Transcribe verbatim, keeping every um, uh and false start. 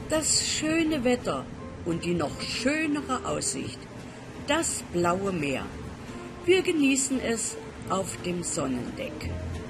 Das schöne Wetter und die noch schönere Aussicht, das blaue Meer. Wir genießen es auf dem Sonnendeck.